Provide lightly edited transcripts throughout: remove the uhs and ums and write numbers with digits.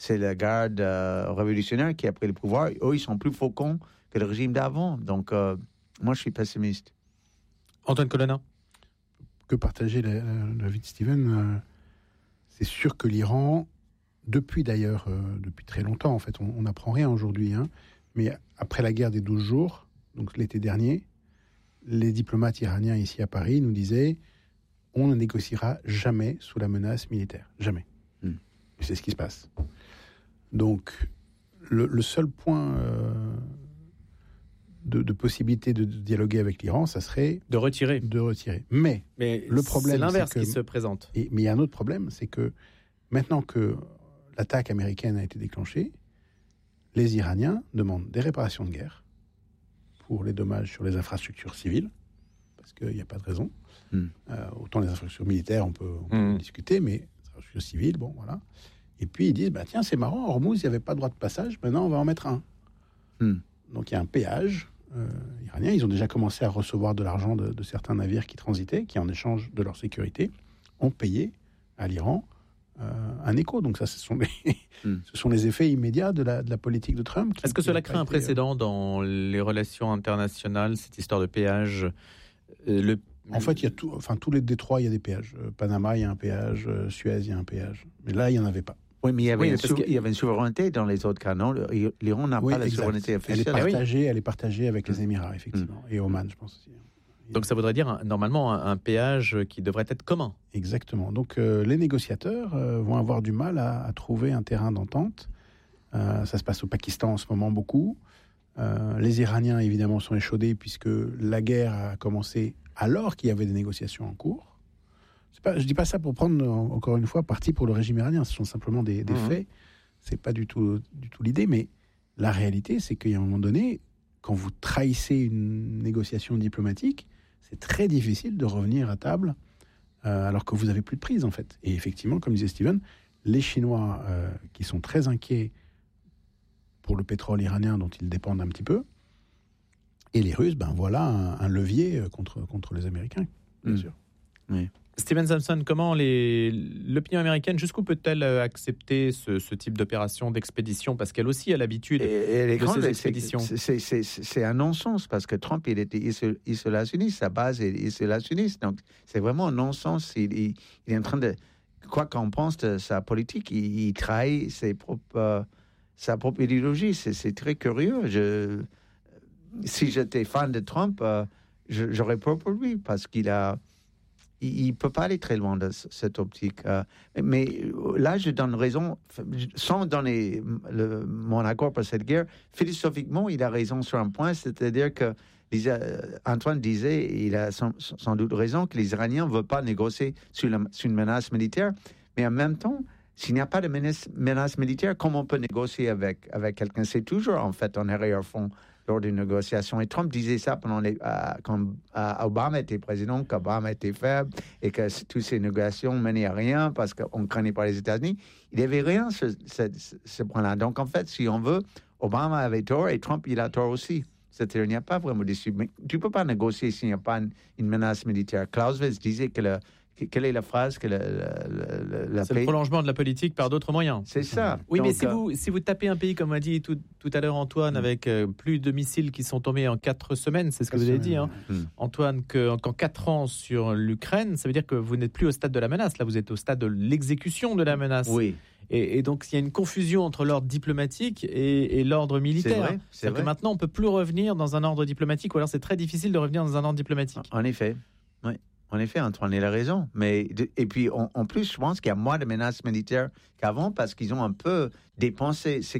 c'est la garde révolutionnaire qui a pris le pouvoir. Eux, ils sont plus faucons que le régime d'avant. Donc, moi, je suis pessimiste. Antoine Colonna. Que partager l'avis de Steven. C'est sûr que l'Iran, depuis très longtemps, en fait, on n'apprend rien aujourd'hui, hein, mais après la guerre des 12 jours, donc l'été dernier, les diplomates iraniens ici à Paris nous disaient on ne négociera jamais sous la menace militaire. Jamais. Et c'est ce qui se passe. Donc, le seul point de possibilité de dialoguer avec l'Iran, ça serait... De retirer. Mais le problème, c'est l'inverse qui se présente. Mais il y a un autre problème, c'est que maintenant que l'attaque américaine a été déclenchée, les Iraniens demandent des réparations de guerre pour les dommages sur les infrastructures civiles, parce qu'il n'y a pas de raison. Autant les infrastructures militaires, on peut discuter, mais les infrastructures civiles, bon, voilà. Et puis ils disent, tiens, c'est marrant, Hormuz, il n'y avait pas de droit de passage, maintenant on va en mettre un. Donc il y a un péage iranien. Ils ont déjà commencé à recevoir de l'argent de certains navires qui transitaient, qui en échange de leur sécurité, ont payé à l'Iran un écho. Donc ça, ce sont les effets immédiats de la politique de Trump. Est-ce que cela crée un précédent dans les relations internationales, cette histoire de péage En fait, il y a tous les détroits, il y a des péages. Panama, il y a un péage. Suez, il y a un péage. Mais là, il n'y en avait pas. Oui, mais il y avait une souveraineté dans les autres cas, non? L'Iran n'a pas la souveraineté officielle. Elle est partagée avec les Émirats, effectivement. Et Oman, je pense aussi. Donc ça voudrait dire, normalement, un péage qui devrait être commun. Exactement. Donc les négociateurs vont avoir du mal à trouver un terrain d'entente. Ça se passe au Pakistan en ce moment beaucoup. Les Iraniens, évidemment, sont échaudés puisque la guerre a commencé alors qu'il y avait des négociations en cours. Je ne dis pas ça pour prendre, encore une fois, parti pour le régime iranien. Ce sont simplement des faits. Ce n'est pas du tout l'idée. Mais la réalité, c'est qu'à un moment donné, quand vous trahissez une négociation diplomatique, c'est très difficile de revenir à table alors que vous n'avez plus de prise, en fait. Et effectivement, comme disait Steven, les Chinois qui sont très inquiets pour le pétrole iranien dont ils dépendent un petit peu, et les Russes, voilà un levier contre les Américains, bien sûr. Oui. Steven Samson, comment l'opinion américaine, jusqu'où peut-elle accepter ce type d'opération d'expédition? Parce qu'elle aussi a l'habitude de ces expéditions. C'est un non-sens, parce que Trump, il était isolationniste, sa base est isolationniste. Donc, c'est vraiment un non-sens. Il est en train de... Quoi qu'on pense de sa politique, il trahit sa propre idéologie. C'est très curieux. Si j'étais fan de Trump, j'aurais peur pour lui, parce qu'il a... Il ne peut pas aller très loin de cette optique. Mais là, je donne raison, sans donner mon accord pour cette guerre. Philosophiquement, il a raison sur un point, c'est-à-dire que Antoine disait, il a sans doute raison, que les Iraniens ne veulent pas négocier sur une menace militaire. Mais en même temps, s'il n'y a pas de menace militaire, comment on peut négocier avec quelqu'un? C'est toujours, en fait, en arrière-fond lors d'une négociation. Et Trump disait ça quand Obama était président, qu'Obama était faible et que toutes ces négociations menaient à rien parce qu'on ne craignait pas les États-Unis. Il n'y avait rien sur ce point-là. Donc, en fait, si on veut, Obama avait tort et Trump, il a tort aussi. C'est-à-dire, il n'y a pas vraiment d'issue. Mais tu ne peux pas négocier s'il n'y a pas une menace militaire. Clausewitz disait que quelle est la phrase que c'est le prolongement de la politique par d'autres moyens. C'est ça. Oui, donc, mais si vous tapez un pays, comme a dit tout à l'heure Antoine, avec plus de missiles qui sont tombés en 4 semaines, c'est ce que vous avez dit, Antoine, qu'en 4 ans sur l'Ukraine, ça veut dire que vous n'êtes plus au stade de la menace. Là, vous êtes au stade de l'exécution de la menace. Oui. Et donc, il y a une confusion entre l'ordre diplomatique et l'ordre militaire. C'est vrai. Que maintenant, on ne peut plus revenir dans un ordre diplomatique, ou alors c'est très difficile de revenir dans un ordre diplomatique. En effet, oui. En effet, Antoine, il a raison. Et puis, en plus, je pense qu'il y a moins de menaces militaires qu'avant parce qu'ils ont un peu dépensé ce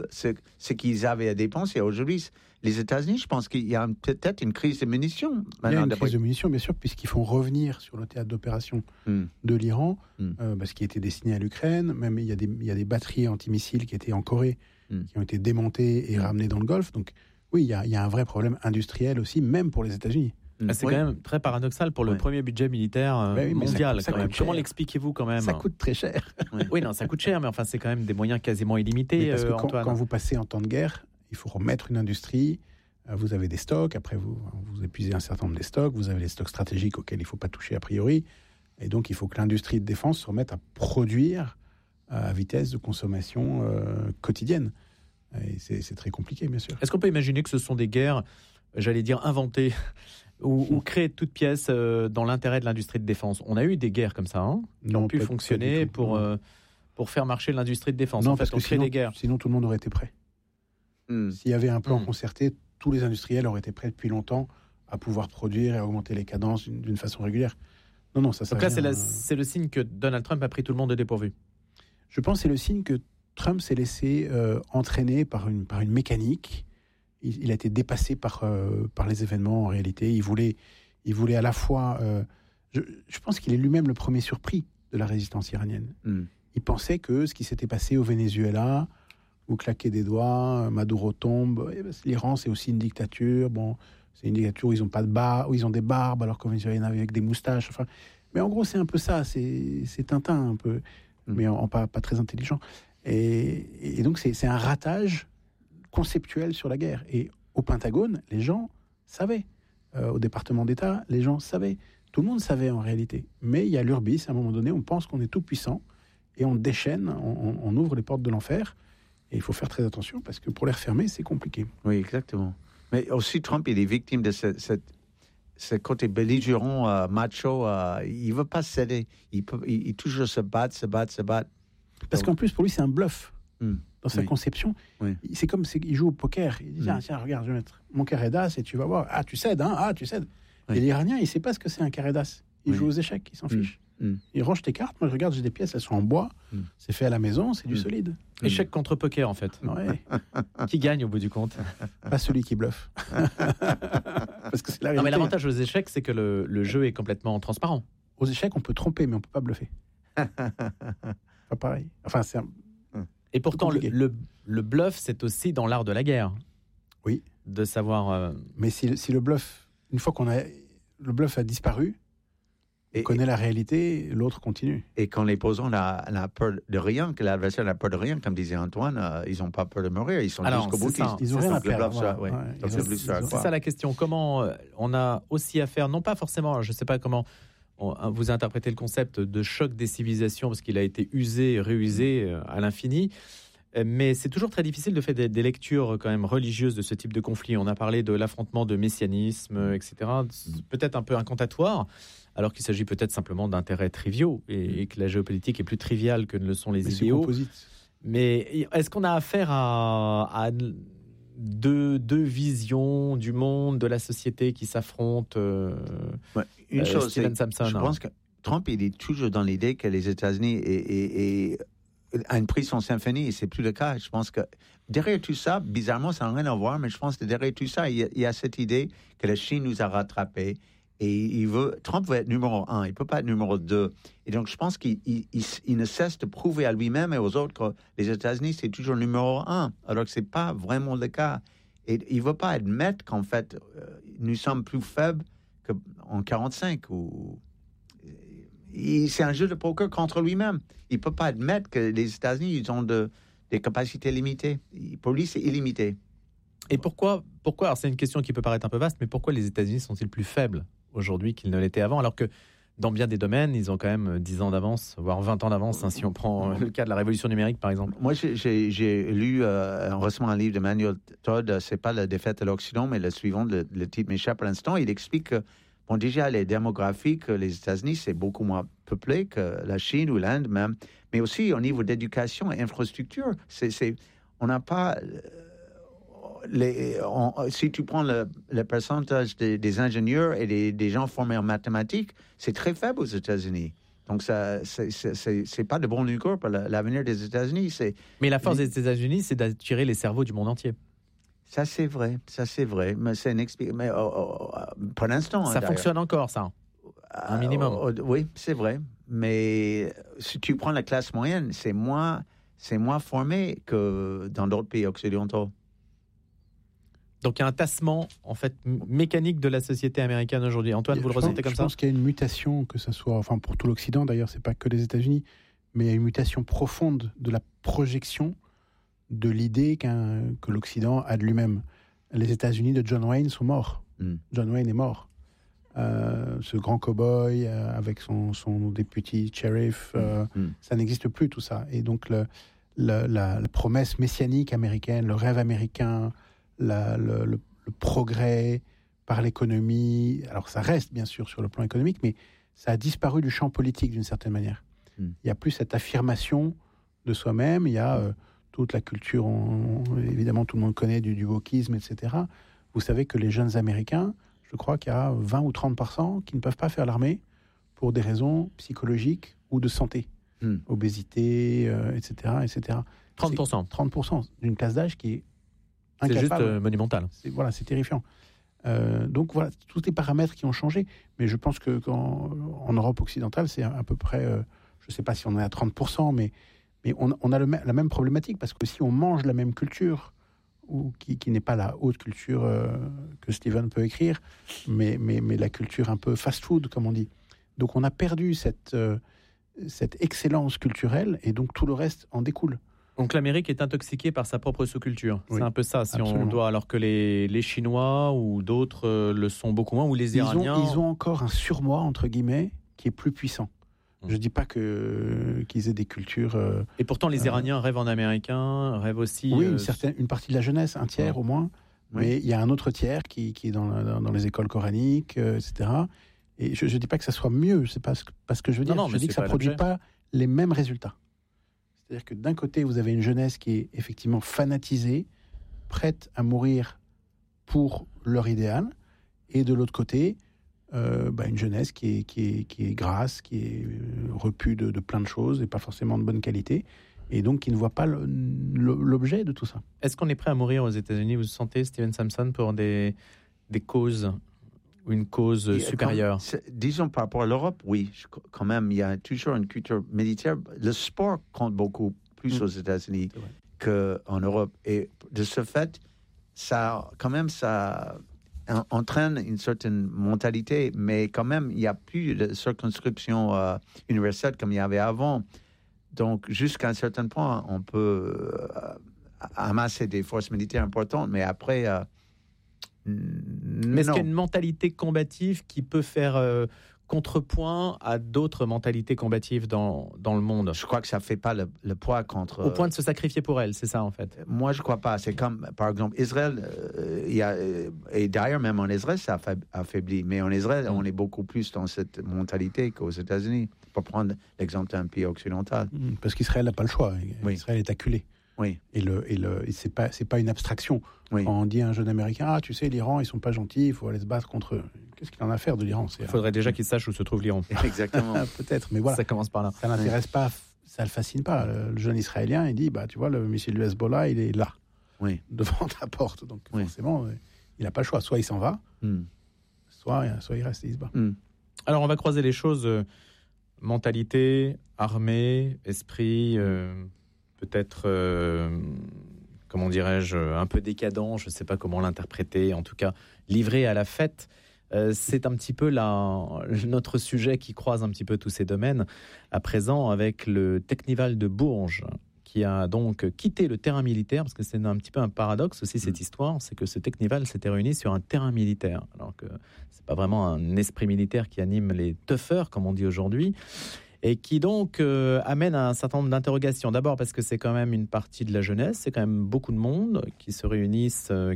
qu'ils avaient à dépenser. Aujourd'hui, les États-Unis, je pense qu'il y a peut-être une crise de munitions. Il y a une crise de munitions, bien sûr, puisqu'ils font revenir sur le théâtre d'opération de l'Iran, parce qu'il était destiné à l'Ukraine. Même il y a des batteries antimissiles qui étaient en Corée, qui ont été démontées et ramenées dans le Golfe. Donc, oui, il y a un vrai problème industriel aussi, même pour les États-Unis. C'est quand même très paradoxal pour le premier budget militaire mondial. Comment l'expliquez-vous quand même? Ça coûte très cher. Oui, non, ça coûte cher, mais enfin, c'est quand même des moyens quasiment illimités. Parce que Antoine. Quand vous passez en temps de guerre, il faut remettre une industrie. Vous avez des stocks. Après, vous épuisez un certain nombre des stocks. Vous avez les stocks stratégiques auxquels il ne faut pas toucher a priori. Et donc, il faut que l'industrie de défense se remette à produire à vitesse de consommation quotidienne. Et c'est très compliqué, bien sûr. Est-ce qu'on peut imaginer que ce sont des guerres, j'allais dire, inventées ou créées de toutes pièces dans l'intérêt de l'industrie de défense? On a eu des guerres comme ça, qui ont pu fonctionner pour faire marcher l'industrie de défense. Non, en fait, parce que sinon tout le monde aurait été prêt. S'il y avait un plan concerté, tous les industriels auraient été prêts depuis longtemps à pouvoir produire et à augmenter les cadences d'une façon régulière. Non, ça. Donc là, c'est le signe que Donald Trump a pris tout le monde au dépourvu. Je pense que c'est le signe que Trump s'est laissé entraîner par une mécanique. Il a été dépassé par les événements en réalité. Il voulait à la fois... je pense qu'il est lui-même le premier surpris de la résistance iranienne. Il pensait que ce qui s'était passé au Venezuela, où claquer des doigts, Maduro tombe, l'Iran c'est aussi une dictature. Bon, c'est une dictature où ils ont pas de barbe, où ils ont des barbes, alors qu'au Venezuela il y en avait avec des moustaches. Enfin, mais en gros c'est un peu ça, c'est Tintin un peu, mais pas très intelligent. Et donc c'est un ratage conceptuel sur la guerre. Et au Pentagone, les gens savaient. Au département d'État, les gens savaient. Tout le monde savait en réalité. Mais il y a l'urbis, à un moment donné, on pense qu'on est tout puissant et on déchaîne, on ouvre les portes de l'enfer. Et il faut faire très attention parce que pour les refermer, c'est compliqué. Oui, exactement. Mais aussi, Trump, il est victime de ce côté belligérant, macho. Il ne veut pas céder. Il toujours se battre. Parce qu'en plus, pour lui, c'est un bluff. Dans sa conception, c'est comme il joue au poker. Il dit, tiens, regarde, je vais mettre mon carré d'as et tu vas voir. Ah, tu cèdes, hein? Ah, tu cèdes. Et l'Iranien, il ne sait pas ce que c'est un carré d'as. Il joue aux échecs, il s'en fiche. Il range tes cartes. Moi, je regarde, j'ai des pièces, elles sont en bois. C'est fait à la maison, c'est du solide. Échec contre poker, en fait. Ouais. Qui gagne au bout du compte? Pas celui qui bluffe. Parce que c'est la réalité. Non, mais l'avantage aux échecs, c'est que le jeu est complètement transparent. Aux échecs, on peut tromper, mais on ne peut pas bluffer. Pas pareil. Enfin, c'est Et pourtant, le bluff, c'est aussi dans l'art de la guerre. Oui. De savoir... Mais si le bluff, une fois le bluff a disparu, on connaît la réalité, l'autre continue. Et quand les opposants n'ont peur de rien, que l'adversaire n'a peur de rien, comme disait Antoine, ils n'ont pas peur de mourir, ils sont jusqu'au bout. Ils n'ont rien à perdre. C'est ça la question. Comment on a aussi affaire, non pas forcément, je ne sais pas comment vous interprétez le concept de choc des civilisations, parce qu'il a été usé et réusé à l'infini. Mais c'est toujours très difficile de faire des lectures quand même religieuses de ce type de conflit. On a parlé de l'affrontement de messianisme, etc. Peut-être un peu incantatoire, alors qu'il s'agit peut-être simplement d'intérêts triviaux et que la géopolitique est plus triviale que ne le sont les idéaux. Mais est-ce qu'on a affaire à deux visions du monde, de la société qui s'affrontent? Une chose, Steven Samson, je pense que Trump, il est toujours dans l'idée que les États-Unis a pris son symphonie, et c'est plus le cas. Je pense que derrière tout ça, bizarrement, ça n'a rien à voir, mais je pense que derrière tout ça, il y a cette idée que la Chine nous a rattrapés. Et Trump veut être numéro 1, il ne peut pas être numéro 2. Et donc, je pense qu'il ne cesse de prouver à lui-même et aux autres que les États-Unis, c'est toujours numéro 1, alors que ce n'est pas vraiment le cas. Et il ne veut pas admettre qu'en fait, nous sommes plus faibles qu'en 1945. C'est un jeu de poker contre lui-même. Il ne peut pas admettre que les États-Unis, ils ont des capacités limitées. Pour lui, c'est illimité. Et pourquoi alors c'est une question qui peut paraître un peu vaste, mais pourquoi les États-Unis sont-ils plus faibles aujourd'hui qu'ils ne l'étaient avant, alors que dans bien des domaines, ils ont quand même 10 ans d'avance, voire 20 ans d'avance, si on prend le cas de la révolution numérique, par exemple. Moi, j'ai lu récemment un livre de Manuel Todd, c'est pas la défaite de l'Occident, mais le suivant, le titre m'échappe à l'instant. Il explique que, déjà, les démographiques, les États-Unis, c'est beaucoup moins peuplé que la Chine ou l'Inde même, mais aussi au niveau d'éducation et infrastructure. On n'a pas... si tu prends le pourcentage des ingénieurs et des gens formés en mathématiques, c'est très faible aux États-Unis. Donc, c'est pas de bon augure pour l'avenir des États-Unis. Mais la force des États-Unis, c'est d'attirer les cerveaux du monde entier. Ça, c'est vrai. Mais c'est mais pour l'instant... Ça fonctionne encore, ça. Un minimum. Oui, c'est vrai. Mais si tu prends la classe moyenne, c'est moins formé que dans d'autres pays occidentaux. Donc il y a un tassement en fait mécanique de la société américaine aujourd'hui. Antoine, vous le ressentez comme ça? Je pense qu'il y a une mutation, que ce soit, enfin pour tout l'Occident d'ailleurs, c'est pas que les États-Unis, mais il y a une mutation profonde de la projection de l'idée que l'Occident a de lui-même. Les États-Unis de John Wayne sont morts. John Wayne est mort. ce grand cow-boy avec son député shérif, ça n'existe plus tout ça. Et donc la promesse messianique américaine, le rêve américain, le progrès par l'économie, alors ça reste bien sûr sur le plan économique, mais ça a disparu du champ politique d'une certaine manière. Il n'y a plus cette affirmation de soi-même, il y a toute la culture, évidemment tout le monde connaît du wokisme, etc. Vous savez que les jeunes Américains, je crois qu'il y a 20 ou 30% qui ne peuvent pas faire l'armée pour des raisons psychologiques ou de santé. Obésité, etc., etc. 30%. 30% d'une classe d'âge qui est incapable. C'est juste monumental. C'est terrifiant. Donc voilà, tous les paramètres qui ont changé. Mais je pense qu'en Europe occidentale, c'est à peu près, je ne sais pas si on est à 30%, mais on a la même problématique, parce que si on mange la même culture, ou qui n'est pas la haute culture que Steven peut écrire, mais la culture un peu fast-food, comme on dit. Donc on a perdu cette excellence culturelle, et donc tout le reste en découle. Donc l'Amérique est intoxiquée par sa propre sous-culture. Oui, c'est un peu ça, si absolument. On doit, alors que les Chinois ou d'autres le sont beaucoup moins, ou les Iraniens... Ils ont encore un surmoi, entre guillemets, qui est plus puissant. Je ne dis pas qu'ils aient des cultures... Et pourtant, les Iraniens rêvent en américain, rêvent aussi... Oui, une partie de la jeunesse, un tiers au moins. Oui. Mais il y a un autre tiers qui est dans les écoles coraniques, etc. Et je ne dis pas que ça soit mieux, c'est pas ce que je veux dire. Je dis que ça ne produit pas les mêmes résultats. C'est-à-dire que d'un côté, vous avez une jeunesse qui est effectivement fanatisée, prête à mourir pour leur idéal, et de l'autre côté, une jeunesse qui est grasse, qui est repue de plein de choses et pas forcément de bonne qualité, et donc qui ne voit pas l'objet de tout ça. Est-ce qu'on est prêt à mourir aux États-Unis, vous sentez, Steven Samson, pour des causes ou une cause supérieure? Disons par rapport à l'Europe, oui, quand même, il y a toujours une culture militaire. Le sport compte beaucoup plus aux États-Unis qu'en Europe, et de ce fait, ça entraîne une certaine mentalité, mais quand même, il n'y a plus de circonscription universelle comme il y avait avant. Donc, jusqu'à un certain point, on peut amasser des forces militaires importantes, mais après... mais est-ce qu'il y a une mentalité combative qui peut faire contrepoint à d'autres mentalités combatives dans le monde? Je crois que ça ne fait pas le poids contre... Au point de se sacrifier pour elle, c'est ça en fait? Moi, je ne crois pas. C'est comme, par exemple, Israël, et d'ailleurs même en Israël, ça affaiblit. Mais en Israël, on est beaucoup plus dans cette mentalité qu'aux États-Unis. Pour prendre l'exemple d'un pays occidental. Parce qu'Israël n'a pas le choix. Oui. Israël est acculé. Oui. Et c'est pas une abstraction. Oui. Quand on dit à un jeune Américain, tu sais, l'Iran, ils sont pas gentils, il faut aller se battre contre eux. Qu'est-ce qu'il en a à faire de l'Iran? Il faudrait déjà qu'il sache où se trouve l'Iran. Exactement. Peut-être, mais voilà. Ça commence par là. Ça l'intéresse pas, ça le fascine pas. Le jeune Israélien, il dit, tu vois, le missile du Hezbollah, il est là, devant ta porte. Donc forcément, il n'a pas le choix. Soit il s'en va, soit il reste et il se bat. Alors on va croiser les choses. Mentalité, armée, esprit, peut-être, comment dirais-je, un peu décadent, je ne sais pas comment l'interpréter, en tout cas livré à la fête. C'est un petit peu notre sujet qui croise un petit peu tous ces domaines à présent avec le Teknival de Bourges, qui a donc quitté le terrain militaire, parce que c'est un petit peu un paradoxe aussi cette histoire, c'est que ce Teknival s'était réuni sur un terrain militaire, alors que c'est pas vraiment un esprit militaire qui anime les toughers, comme on dit aujourd'hui, et qui donc amène à un certain nombre d'interrogations. D'abord parce que c'est quand même une partie de la jeunesse, c'est quand même beaucoup de monde qui se réunit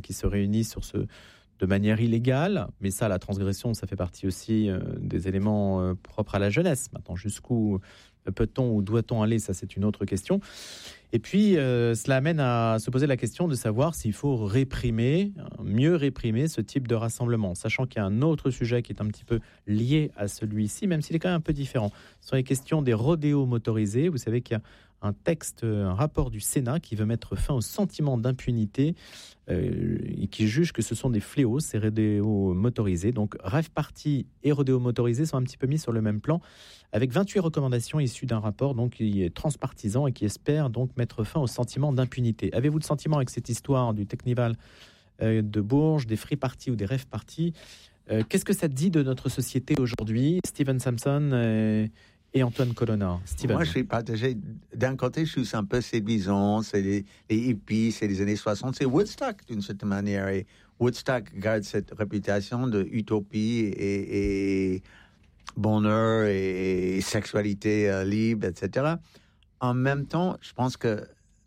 de manière illégale, mais ça, la transgression, ça fait partie aussi des éléments propres à la jeunesse. Maintenant, jusqu'où peut-on ou doit-on aller, ça c'est une autre question. Et puis, cela amène à se poser la question de savoir s'il faut mieux réprimer ce type de rassemblement, sachant qu'il y a un autre sujet qui est un petit peu lié à celui-ci, même s'il est quand même un peu différent. Ce sont les questions des rodéos motorisés. Vous savez qu'il y a un rapport du Sénat qui veut mettre fin au sentiment d'impunité et qui juge que ce sont des fléaux, ces rodéos motorisés. Donc, rave party et rodéos motorisés sont un petit peu mis sur le même plan, avec 28 recommandations issues d'un rapport donc, qui est transpartisan et qui espère donc mettre fin au sentiment d'impunité. Avez-vous le sentiment avec cette histoire du Teknival de Bourges, des free parties ou des rave parties, qu'est-ce que ça dit de notre société aujourd'hui, Steven Samson, Et Antoine Colonna, Steven. Moi, je suis partagé. D'un côté, je suis un peu séduisant. C'est les hippies, c'est les années 60. C'est Woodstock, d'une certaine manière. Et Woodstock garde cette réputation de utopie et bonheur et sexualité libre, etc. En même temps, je pense que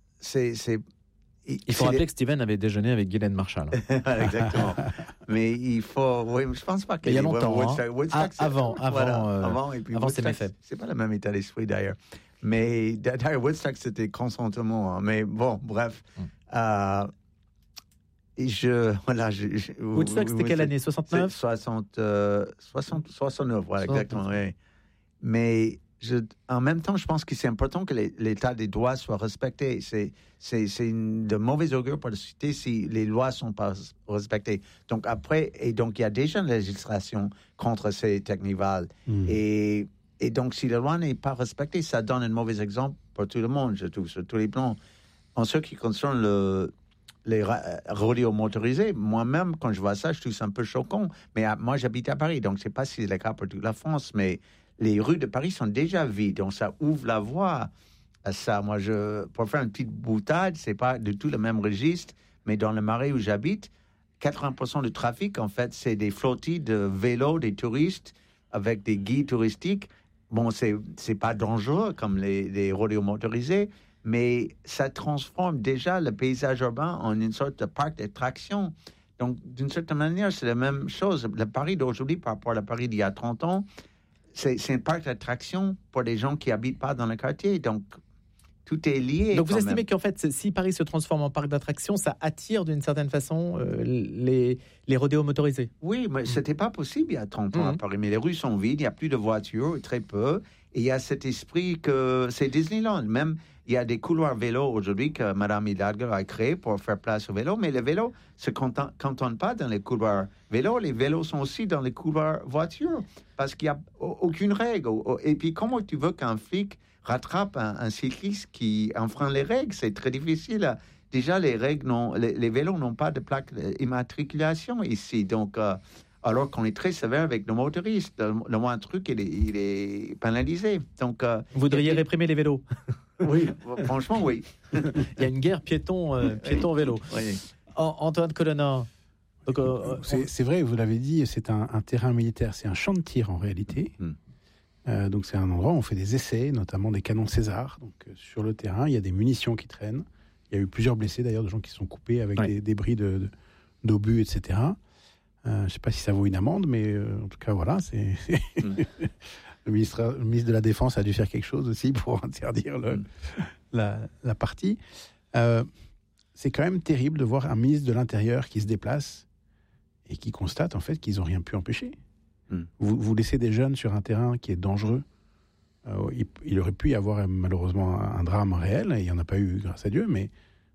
il faut rappeler que Steven avait déjeuné avec Ghislaine Marshall. Exactement. Mais il faut. Oui, je pense pas qu'il y a longtemps. Woodstock, avant et puis avant ses méfaits. C'est pas le même état d'esprit d'ailleurs. Mais d'ailleurs, Woodstock, c'était consentement. Hein. Mais bon, bref. Woodstock, c'était quelle année? 69 69, voilà, exactement. Oui. Mais en même temps, je pense que c'est important que l'état des droits soit respecté. C'est de mauvais augure pour la société si les lois ne sont pas respectées. Donc il y a déjà une législation contre ces technivals. Et donc, si la loi n'est pas respectée, ça donne un mauvais exemple pour tout le monde, je trouve, sur tous les plans. En ce qui concerne les rodéos motorisés, moi-même, quand je vois ça, je trouve ça un peu choquant. Mais moi, j'habite à Paris, donc je ne sais pas si c'est le cas pour toute la France, mais les rues de Paris sont déjà vides, donc ça ouvre la voie à ça. Moi, pour faire une petite boutade, c'est pas du tout le même registre, mais dans le Marais où j'habite, 80% du trafic, en fait, c'est des flottilles de vélos, des touristes avec des guides touristiques. Bon, c'est pas dangereux comme les rodéos motorisés, mais ça transforme déjà le paysage urbain en une sorte de parc d'attraction. Donc, d'une certaine manière, c'est la même chose. Le Paris d'aujourd'hui par rapport à le Paris d'il y a 30 ans, c'est un parc d'attraction pour les gens qui n'habitent pas dans le quartier. Donc, tout est lié. Donc, vous estimez qu'en fait, si Paris se transforme en parc d'attraction, ça attire d'une certaine façon les rodéos motorisés? Oui, mais ce n'était pas possible il y a 30 ans à Paris. Mais les rues sont vides, il n'y a plus de voitures, très peu. Et il y a cet esprit que c'est Disneyland. Même, il y a des couloirs vélos aujourd'hui que Mme Hidalgo a créés pour faire place aux vélos. Mais les vélos ne se cantonnent pas dans les couloirs vélos. Les vélos sont aussi dans les couloirs voitures. Parce qu'il n'y a aucune règle. Et puis, comment tu veux qu'un flic rattrape un cycliste qui enfreint les règles? C'est très difficile. Déjà, les vélos n'ont pas de plaque d'immatriculation ici. Donc, alors qu'on est très sévère avec nos motoristes. Le moindre truc, il est pénalisé. Donc, vous voudriez réprimer les vélos? Oui, franchement, oui. Il y a une guerre piéton-vélo. Oui. Antoine Colonna. C'est vrai, vous l'avez dit, c'est un terrain militaire, c'est un champ de tir en réalité. Donc c'est un endroit où on fait des essais, notamment des canons César. Donc sur le terrain, il y a des munitions qui traînent. Il y a eu plusieurs blessés d'ailleurs, de gens qui se sont coupés avec des débris d'obus, etc. Je ne sais pas si ça vaut une amende, mais en tout cas, voilà. Le ministre de la Défense a dû faire quelque chose aussi pour interdire la partie. C'est quand même terrible de voir un ministre de l'Intérieur qui se déplace et qui constate en fait qu'ils n'ont rien pu empêcher. Vous laissez des jeunes sur un terrain qui est dangereux. Il aurait pu y avoir malheureusement un drame réel, et il n'y en a pas eu, grâce à Dieu, mais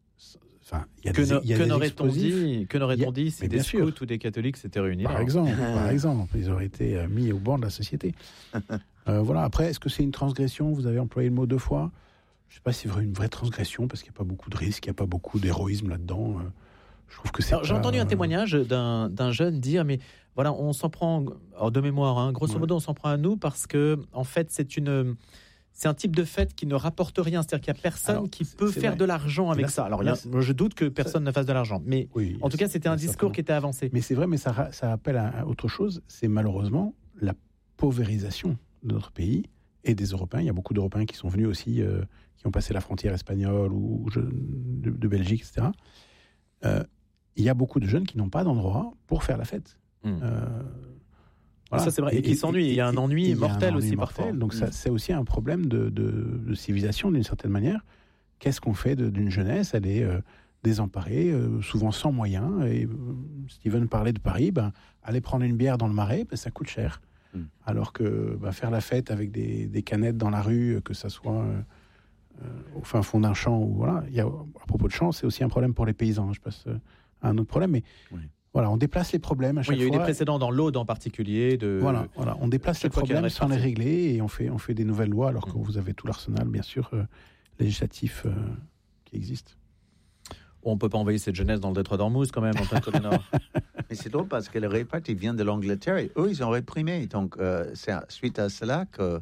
que n'aurait-on dit si des scouts ou des catholiques s'étaient réunis par exemple, ils auraient été mis au banc de la société. Voilà. Après, est-ce que c'est une transgression? Vous avez employé le mot 2 fois. Je ne sais pas si c'est une vraie transgression, parce qu'il n'y a pas beaucoup de risques, il n'y a pas beaucoup d'héroïsme là-dedans. Je trouve que c'est. J'ai entendu un témoignage d'un jeune dire, mais voilà, on s'en prend, de mémoire, grosso modo, on s'en prend à nous parce que, en fait, c'est un type de fête qui ne rapporte rien. C'est-à-dire qu'il n'y a personne qui peut faire de l'argent avec ça. Alors, je doute que personne ne fasse de l'argent. Mais en tout cas, c'était un discours qui était avancé. Mais c'est vrai, mais ça appelle à autre chose. C'est malheureusement la paupérisation de notre pays et des Européens. Il y a beaucoup d'Européens qui sont venus aussi, qui ont passé la frontière espagnole ou de Belgique, etc. Il y a beaucoup de jeunes qui n'ont pas d'endroit pour faire la fête. Voilà. Ça, c'est vrai. Et qui s'ennuient. Il y a un ennui mortel aussi parfois. Donc, ça, c'est aussi un problème de civilisation, d'une certaine manière. Qu'est-ce qu'on fait d'une jeunesse? Elle est désemparée, souvent sans moyens. Et Steven parlait de Paris. Aller prendre une bière dans le Marais, ça coûte cher. Alors que faire la fête avec des canettes dans la rue, que ça soit au fin fond d'un champ, à propos de champ, c'est aussi un problème pour les paysans. Je passe à un autre problème, mais voilà, on déplace les problèmes à chaque fois. Il y a eu des précédents dans l'Aude en particulier. Voilà, on déplace les problèmes sans les régler, et on fait des nouvelles lois, alors que vous avez tout l'arsenal, bien sûr, législatif qui existe. On ne peut pas envoyer cette jeunesse dans le détroit d'Ormuz quand même, en tant que Nord. Mais c'est drôle parce que le réparti vient de l'Angleterre et eux, ils ont réprimé. Donc, c'est suite à cela que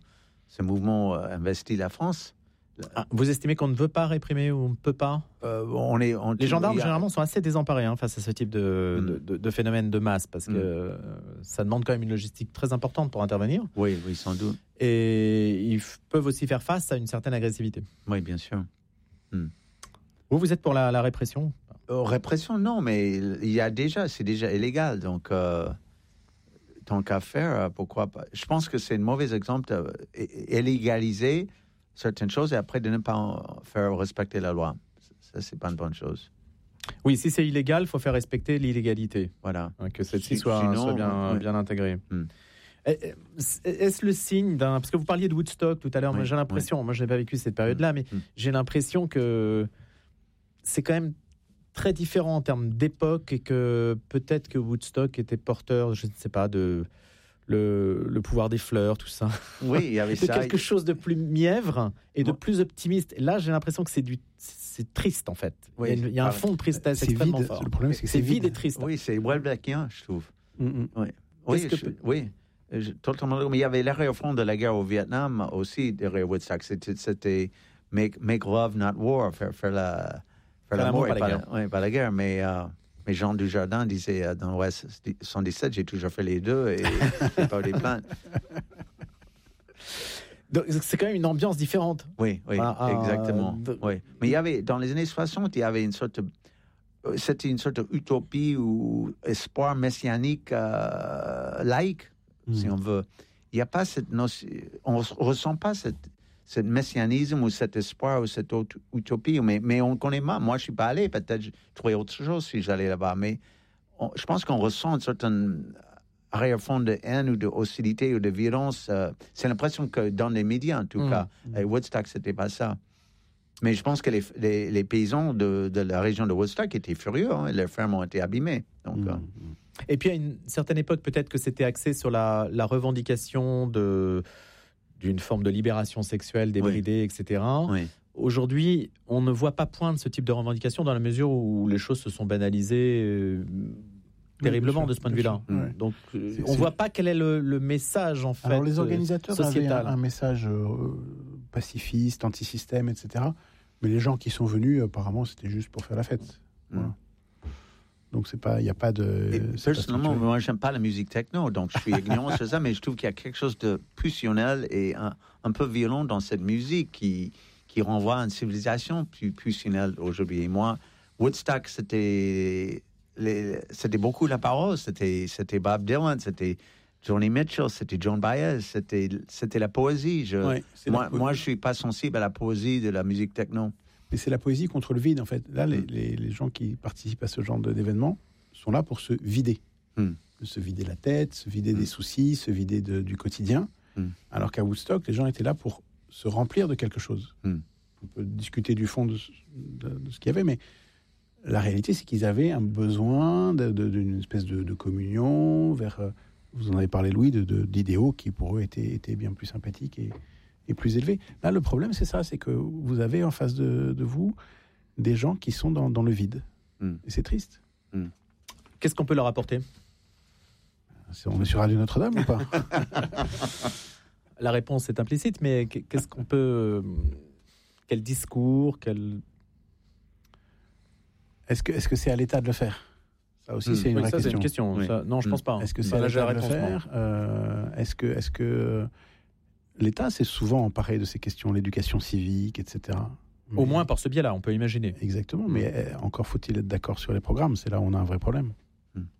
ce mouvement investit la France. Vous estimez qu'on ne veut pas réprimer ou on ne peut pas Les gendarmes, généralement, sont assez désemparés face à ce type de phénomène de masse, parce que ça demande quand même une logistique très importante pour intervenir. Oui, sans doute. Et ils peuvent aussi faire face à une certaine agressivité. Oui, bien sûr. Vous êtes pour la répression ? Répression, non, mais c'est déjà illégal, donc tant qu'à faire, pourquoi pas. Je pense que c'est un mauvais exemple d'illégaliser certaines choses et après de ne pas faire respecter la loi. Ça, c'est pas une bonne chose. Oui, si c'est illégal, il faut faire respecter l'illégalité. Voilà. Que celle-ci soit bien intégrée. Est-ce le signe d'un... Parce que vous parliez de Woodstock tout à l'heure, moi j'ai l'impression, moi je n'ai pas vécu cette période-là, mais j'ai l'impression que c'est quand même très différent en termes d'époque et que peut-être que Woodstock était porteur, je ne sais pas, de... Le pouvoir des fleurs, tout ça. Oui, il y avait ça. Quelque chose de plus mièvre et de plus optimiste. Et là, j'ai l'impression que c'est triste, en fait. Oui. Il y a un fond de tristesse extrêmement fort. Le problème, c'est que c'est vide et triste. Oui, c'est Welbeckien, je trouve. Oui, totalement. Mais il y avait l'arrière-fond de la guerre au Vietnam aussi derrière Woodstock. C'était make love, not war, faire l'amour, pas la guerre. Mais Jean Dujardin disait dans l'Ouest 77, j'ai toujours fait les deux et j'ai pas eu des plaintes. Donc, c'est quand même une ambiance différente. Oui, exactement. Oui. Mais il y avait, dans les années 60, il y avait c'était une sorte d'utopie ou espoir messianique laïque, si on veut. Il n'y a pas cette notion, on ne ressent pas ce messianisme ou cet espoir ou cette utopie, mais on connaît mal. Moi, je ne suis pas allé, peut-être je trouverais autre chose si j'allais là-bas, mais je pense qu'on ressent une certaine arrière-fond de haine ou de hostilité ou de violence. C'est l'impression que dans les médias, en tout cas, à Woodstock, ce n'était pas ça. Mais je pense que les paysans de la région de Woodstock étaient furieux, leurs fermes ont été abîmées. Donc, Et puis à une certaine époque, peut-être que c'était axé sur la revendication d'une forme de libération sexuelle débridée, etc. Oui. Aujourd'hui, on ne voit pas poindre ce type de revendication dans la mesure où les choses se sont banalisées terriblement de ce point de vue-là. Donc, on ne voit pas quel est le message, en fait. Alors, les organisateurs sociétal. avaient un message pacifiste, anti-système, etc. Mais les gens qui sont venus, apparemment, c'était juste pour faire la fête. Voilà. Donc, il n'y a pas de... Personnellement, moi, je n'aime pas la musique techno, donc je suis ignorant sur ça, mais je trouve qu'il y a quelque chose de pulsionnel et un peu violent dans cette musique qui renvoie à une civilisation plus pulsionnelle aujourd'hui. Et moi, Woodstock, c'était beaucoup la parole. C'était Bob Dylan, c'était Joni Mitchell, c'était Joan Baez, c'était la poésie. Moi, je ne suis pas sensible à la poésie de la musique techno. Mais c'est la poésie contre le vide, en fait. Là, les gens qui participent à ce genre d'événements sont là pour se vider. Se vider la tête, se vider des soucis, se vider du quotidien. Alors qu'à Woodstock, les gens étaient là pour se remplir de quelque chose. On peut discuter du fond de ce qu'il y avait, mais la réalité, c'est qu'ils avaient un besoin d'une espèce de communion vers... vous en avez parlé, Louis, d'idéaux qui, pour eux, étaient bien plus sympathiques et plus élevés. Là, le problème, c'est ça, c'est que vous avez en face de vous des gens qui sont dans le vide. Et c'est triste. Qu'est-ce qu'on peut leur apporter ? On est sur Radio Notre-Dame ou pas ? La réponse est implicite, mais qu'est-ce qu'on peut... Quel discours, Est-ce que c'est à l'État de le faire ? Ça aussi, c'est une vraie question. C'est une question. Oui. Ça, non, je ne pense pas. Est-ce que c'est à l'État de le faire ? Est-ce que l'État s'est souvent emparé de ces questions, l'éducation civique, etc. Au moins par ce biais-là, on peut imaginer. Exactement, mais encore faut-il être d'accord sur les programmes. C'est là où on a un vrai problème. Steven ?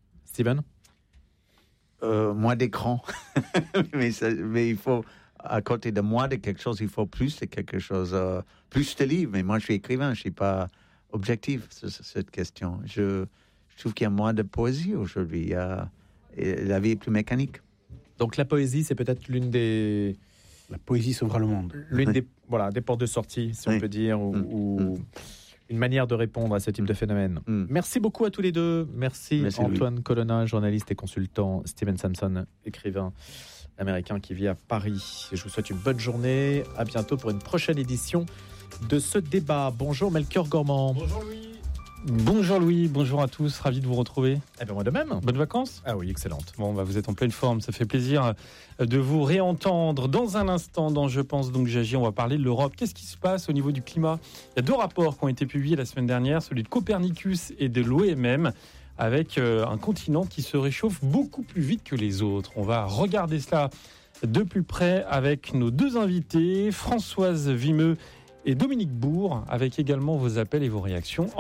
Moins d'écran. mais il faut... À côté de moi de quelque chose, il faut plus de quelque chose, plus de livres. Mais moi, je suis écrivain, je ne suis pas objectif sur cette question. Je trouve qu'il y a moins de poésie aujourd'hui. La vie est plus mécanique. Donc la poésie, c'est peut-être l'une des... La poésie sauvera le monde. L'une des portes de sortie, si on peut dire, ou une manière de répondre à ce type de phénomène. Merci beaucoup à tous les deux. Merci Antoine Colonna, journaliste et consultant, Steven Samson, écrivain américain qui vit à Paris. Je vous souhaite une bonne journée. À bientôt pour une prochaine édition de ce débat. Bonjour Melchior Gormand. Bonjour Louis. Bonjour Louis, bonjour à tous, ravi de vous retrouver. Eh bien moi de même. Bonnes vacances ? Ah oui, excellente. Bon, vous êtes en pleine forme, ça fait plaisir de vous réentendre. Dans un instant, dans Je pense donc j'agis, on va parler de l'Europe. Qu'est-ce qui se passe au niveau du climat ? Il y a 2 rapports qui ont été publiés la semaine dernière, celui de Copernicus et de l'OMM, avec un continent qui se réchauffe beaucoup plus vite que les autres. On va regarder cela de plus près avec nos 2 invités, Françoise Vimeux et Dominique Bourg, avec également vos appels et vos réactions.